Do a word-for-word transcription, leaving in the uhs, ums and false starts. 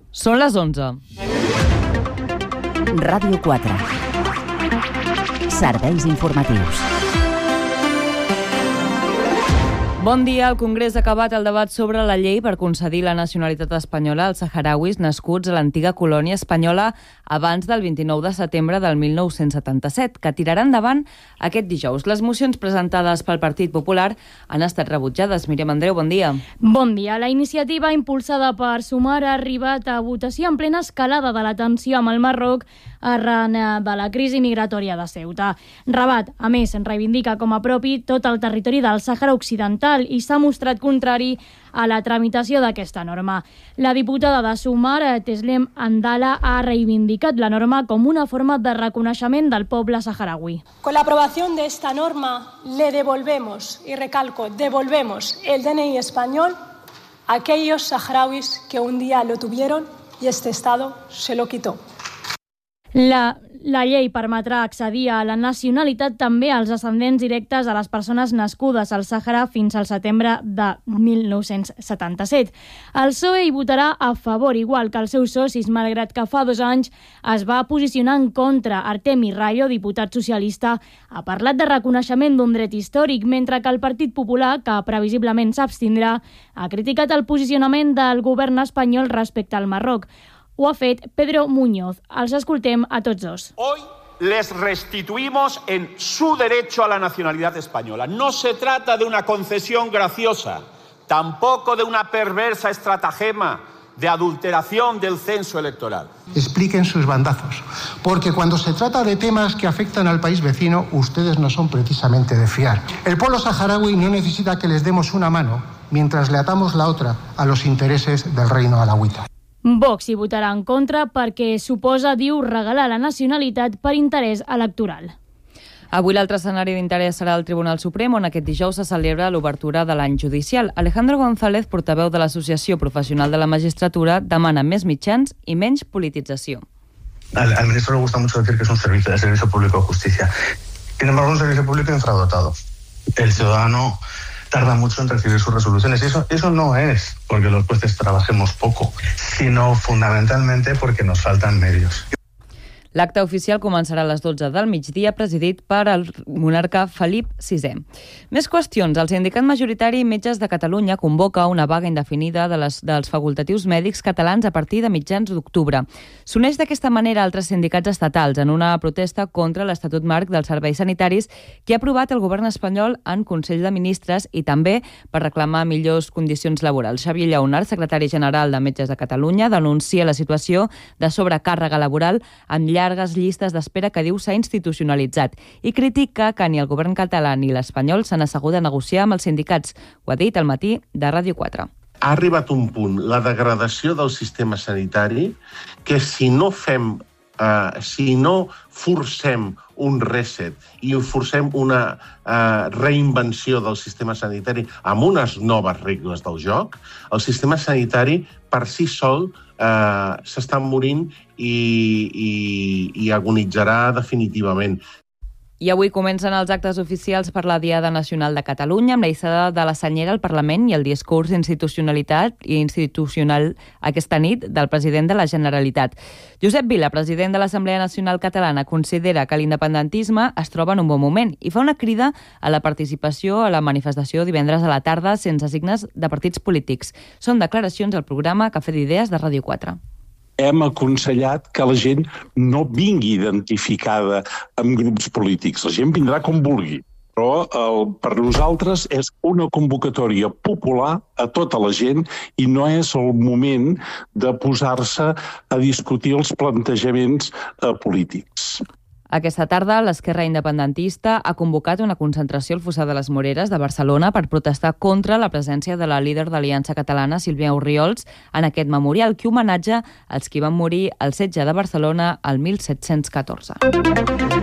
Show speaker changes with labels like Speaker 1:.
Speaker 1: Són les onze.
Speaker 2: Ràdio quatre. Serveis informatius.
Speaker 1: Bon dia. El Congrés ha acabat el debat sobre la llei per concedir la nacionalitat espanyola als saharauis nascuts a l'antiga colònia espanyola abans del vint-i-nou de setembre del mil nou-cents setanta-set, que tirarà endavant aquest dijous. Les mocions presentades pel Partit Popular han estat rebutjades. Míriam Andreu, bon dia.
Speaker 3: Bon dia. La iniciativa impulsada per Sumar ha arribat a votació en plena escalada de la tensió amb el Marroc arran de la crisi migratòria de Ceuta. Rabat, a més, reivindica com a propi tot el territori del Sàhara Occidental i s'ha mostrat contrari a la tramitació d'aquesta norma. La diputada de Sumar, Teslem Andala, ha reivindicat la norma com una forma de reconeixement del poble saharaui.
Speaker 4: Con la aprobación de esta norma le devolvemos, y recalco, devolvemos el D N I español a aquellos saharauis que un día lo tuvieron y este Estado se lo quitó.
Speaker 3: La, la llei permetrà accedir a la nacionalitat també als ascendents directes a les persones nascudes al Sàhara fins al setembre de mil nou-cents setanta-set. El P S O E hi votarà a favor, igual que els seus socis, malgrat que fa dos anys es va posicionar en contra. Artemi Rayo, diputat socialista, ha parlat de reconeixement d'un dret històric, mentre que el Partit Popular, que previsiblement s'abstindrà, ha criticat el posicionament del govern espanyol respecte al Marroc. Ho ha fet Pedro Muñoz. Els escoltem a tots dos.
Speaker 5: Hoy les restituimos en su derecho a la nacionalidad española. No se trata de una concesión graciosa, tampoco de una perversa estratagema de adulteración del censo electoral.
Speaker 6: Expliquen sus bandazos, porque cuando se trata de temas que afectan al país vecino, ustedes no son precisamente de fiar. El pueblo saharaui no necesita que les demos una mano mientras le atamos la otra a los intereses del reino alauita.
Speaker 3: Vox hi votarà en contra perquè suposa, diu, regalar la nacionalitat per interès electoral.
Speaker 1: Avui l'altre escenari d'interès serà el Tribunal Suprem, on aquest dijous se celebra l'obertura de l'any judicial. Alejandro González, portaveu de l'Associació Professional de la Magistratura, demana més mitjans i menys politització.
Speaker 7: Al, al ministro le gusta mucho decir que es un servicio, el servicio público de justicia. Sin embargo, es un servicio público infradotado. El ciudadano tarda mucho en recibir sus resoluciones. Y eso, eso no es porque los jueces trabajemos poco, sino fundamentalmente porque nos faltan medios.
Speaker 1: L'acte oficial començarà a les dotze del migdia, presidit per el monarca Felip sisè. Més qüestions. El sindicat majoritari Metges de Catalunya convoca una vaga indefinida de les, dels facultatius mèdics catalans a partir de mitjans d'octubre. S'uneix d'aquesta manera altres sindicats estatals en una protesta contra l'Estatut Marc dels Serveis Sanitaris que ha aprovat el govern espanyol en Consell de Ministres i també per reclamar millors condicions laborals. Xavier Lleonard, secretari general de Metges de Catalunya, denuncia la situació de sobrecàrrega laboral amb llargues llistes d'espera que diu s'ha institucionalitzat i critica que ni el govern català ni l'espanyol s'han assegut a negociar amb els sindicats. Ho ha dit al matí de Ràdio quatre.
Speaker 8: Ha arribat un punt, la degradació del sistema sanitari, que si no fem, uh, si no forcem un reset i forcem una uh, reinvenció del sistema sanitari amb unes noves regles del joc, el sistema sanitari per si sol uh, s'està morint i, i, i agonitzarà definitivament.
Speaker 1: I avui comencen els actes oficials per la Diada Nacional de Catalunya amb la hissada de la senyera al Parlament i el discurs d'institucionalitat i institucional aquesta nit del president de la Generalitat. Josep Vila, president de l'Assemblea Nacional Catalana, considera que l'independentisme es troba en un bon moment i fa una crida a la participació a la manifestació divendres a la tarda sense signes de partits polítics. Són declaracions al programa Cafè d'Idees de Ràdio quatre.
Speaker 9: Hem aconsellat que la gent no vingui identificada amb grups polítics. La gent vindrà com vulgui. Però el, per nosaltres és una convocatòria popular a tota la gent i no és el moment de posar-se a discutir els plantejaments eh, polítics.
Speaker 1: Aquesta tarda, l'Esquerra Independentista ha convocat una concentració al Fossar de les Moreres de Barcelona per protestar contra la presència de la líder d'Aliança Catalana, Sílvia Orriols, en aquest memorial que homenatja als qui van morir al setge de Barcelona el mil set-cents catorze.